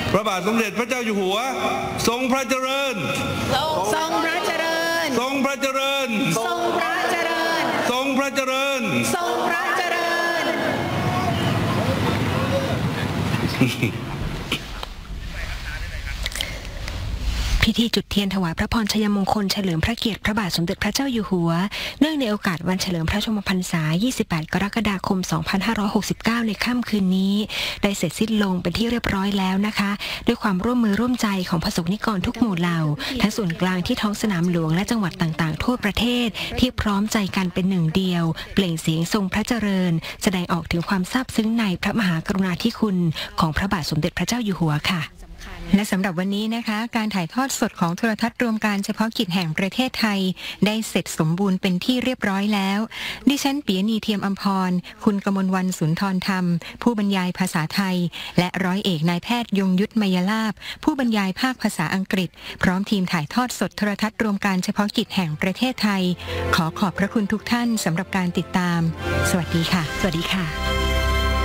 พระบาทสมเด็จพระเจ้าอยู่หัวทรงพระเจริญทรงพระเจริญทรงพระเจริญทรงพระเจริญทรงพระเจริญทรงพระเจริญพิธีจุดเทียนถวายพระพรชัยมงคลเฉลิมพระเกียรติพระบาทสมเด็จพระเจ้าอยู่หัวเนื่องในโอกาสวันเฉลิมพระชนมพรรษา 28 กรกฎาคม 2569 ในค่ำคืนนี้ได้เสร็จสิ้นลงเป็นที่เรียบร้อยแล้วนะคะด้วยความร่วมมือร่วมใจของประสบนิกรทุกหมู่เหล่าทั้งส่วนกลางที่ท้องสนามหลวงและจังหวัดต่างๆทั่วประเทศที่พร้อมใจกันเป็นหนึ่งเดียวเปล่งเสียงทรงพระเจริญแสดงออกถึงความซาบซึ้งในพระมหากรุณาธิคุณของพระบาทสมเด็จพระเจ้าอยู่หัวค่ะและสำหรับวันนี้นะคะการถ่ายทอดสดของโทรทัศน์รวมการเฉพาะกิจแห่งประเทศไทยได้เสร็จสมบูรณ์เป็นที่เรียบร้อยแล้วดิฉันปิยณีเทียมอำพรคุณกมลวรรณสุนทรธรรมผู้บรรยายภาษาไทยและร้อยเอกนายแพทย์ยงยุทธมยลาภผู้บรรยายภาคภาษาอังกฤษพร้อมทีมถ่ายทอดสดโทรทัศน์รวมการเฉพาะกิจแห่งประเทศไทยขอขอบพระคุณทุกท่านสำหรับการติดตามสวัสดีค่ะสวัสดีค่ะ